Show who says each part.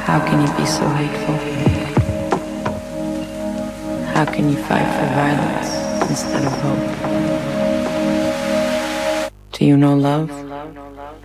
Speaker 1: How can you be so hateful? How can you fight for violence instead of hope? Do you know love?